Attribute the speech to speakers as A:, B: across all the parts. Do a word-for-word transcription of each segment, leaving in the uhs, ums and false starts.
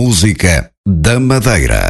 A: música da Madeira.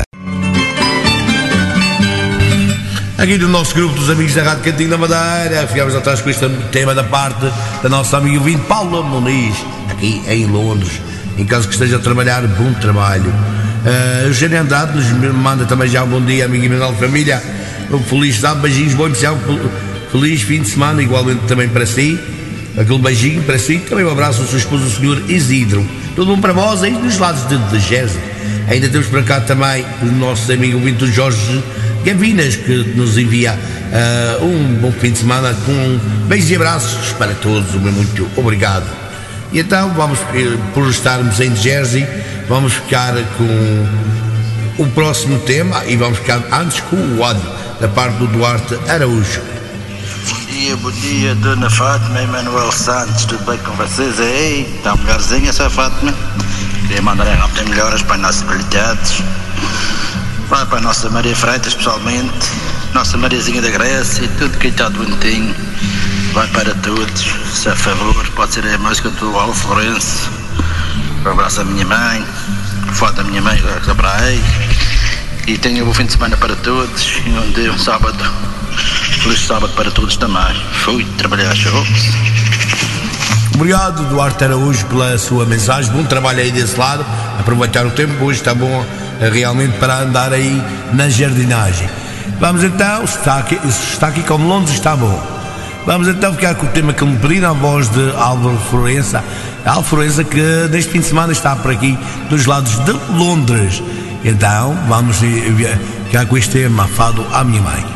B: Aqui do nosso grupo dos amigos da Rádio Cantinho da Madeira, ficamos atrás com este tema da parte da nossa amiga ouvinte Paula Muniz, aqui em Londres. Em caso que esteja a trabalhar, bom trabalho. Uh, Eugênio Andrade nos manda também já um bom dia, amiga e Manuel Família. Um feliz sábado, beijinhos, bom especial, feliz fim de semana, igualmente também para si. Aquele beijinho para si, também um abraço ao seu esposo, o senhor Isidro. Tudo bom para vós aí nos lados de, de Jersey. Ainda temos para cá também o nosso amigo ouvinte o Jorge Gavinas, que nos envia uh, um bom fim de semana com beijos e abraços para todos, o meu muito obrigado. E então vamos, por estarmos em Jersey, vamos ficar com o próximo tema e vamos ficar antes com o ódio da parte do Duarte Araújo.
C: Bom dia, bom dia, Dona Fátima e Manuel Santos, tudo bem com vocês aí? Está melhorzinha, sua Fátima? Queria mandar rápido melhoras para as nossas habilidades. Vai para a nossa Maria Freitas, pessoalmente, nossa Mariazinha da Grécia e tudo que está bonitinho. Vai para todos, se a favor, pode ser a música do Al Florencio. Um abraço à minha mãe, foto da minha mãe, da praia. E tenha um bom fim de semana para todos e um dia, um sábado, feliz sábado para todos também. Fui trabalhar, shows.
B: Obrigado, Duarte Araújo, pela sua mensagem. Bom trabalho aí desse lado. Aproveitar o tempo, hoje está bom realmente para andar aí na jardinagem. Vamos então, está aqui, está aqui como Londres, está bom. Vamos então ficar com o tema que me pediram, a voz de Álvaro Florença. Álvaro Florença, que neste fim de semana está por aqui dos lados de Londres. Então vamos ficar com este tema, Fado à Minha Mãe.